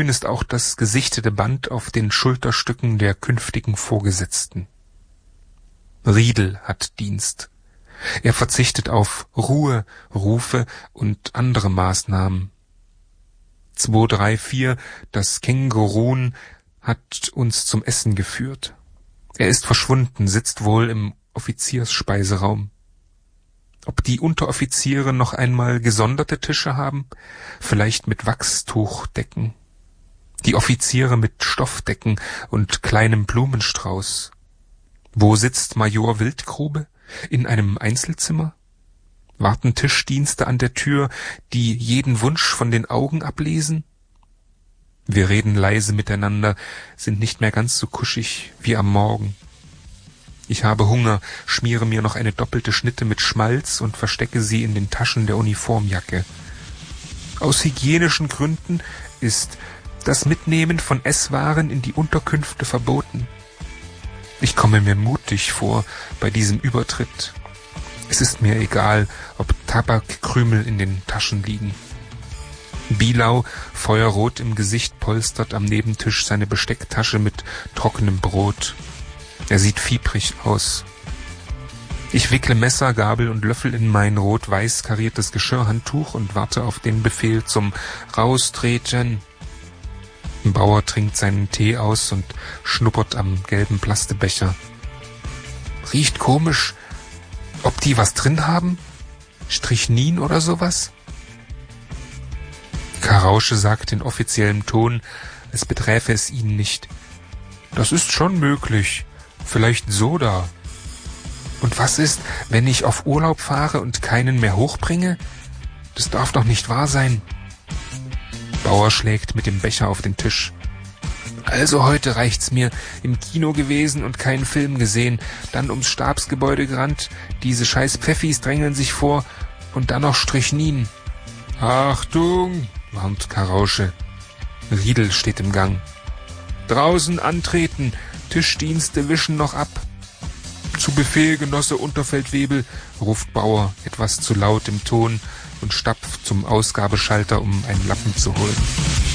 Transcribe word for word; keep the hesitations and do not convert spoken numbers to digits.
Grün ist auch das gesichtete Band auf den Schulterstücken der künftigen Vorgesetzten. Riedel hat Dienst. Er verzichtet auf Ruhe, Rufe und andere Maßnahmen. zwei drei vier, das Kängurun, hat uns zum Essen geführt. Er ist verschwunden, sitzt wohl im Offiziersspeiserraum. Ob die Unteroffiziere noch einmal gesonderte Tische haben? Vielleicht mit Wachstuchdecken. Die Offiziere mit Stoffdecken und kleinem Blumenstrauß. Wo sitzt Major Wildgrube? In einem Einzelzimmer? Warten Tischdienste an der Tür, die jeden Wunsch von den Augen ablesen? Wir reden leise miteinander, sind nicht mehr ganz so kuschig wie am Morgen. Ich habe Hunger, schmiere mir noch eine doppelte Schnitte mit Schmalz und verstecke sie in den Taschen der Uniformjacke. Aus hygienischen Gründen ist das Mitnehmen von Esswaren in die Unterkünfte verboten. Ich komme mir mutig vor bei diesem Übertritt. Es ist mir egal, ob Tabakkrümel in den Taschen liegen. Bilau, feuerrot im Gesicht, polstert am Nebentisch seine Bestecktasche mit trockenem Brot. Er sieht fiebrig aus. Ich wickle Messer, Gabel und Löffel in mein rot-weiß kariertes Geschirrhandtuch und warte auf den Befehl zum Raustreten. Ein Bauer trinkt seinen Tee aus und schnuppert am gelben Plastebecher. Riecht komisch. Ob die was drin haben? Strychnin oder sowas? Karausche sagt in offiziellem Ton, als beträfe es ihn nicht. Das ist schon möglich. Vielleicht Soda. Und was ist, wenn ich auf Urlaub fahre und keinen mehr hochbringe? Das darf doch nicht wahr sein. Bauer schlägt mit dem Becher auf den Tisch. Also heute reicht's mir. Im Kino gewesen und keinen Film gesehen. Dann ums Stabsgebäude gerannt. Diese scheiß Pfeffis drängeln sich vor. Und dann noch Strychnin. Achtung, warnt Karausche. Riedel steht im Gang. Draußen antreten. Tischdienste wischen noch ab. Zu Befehl, Genosse Unterfeldwebel, ruft Bauer etwas zu laut im Ton und stapft zum Ausgabeschalter, um einen Lappen zu holen.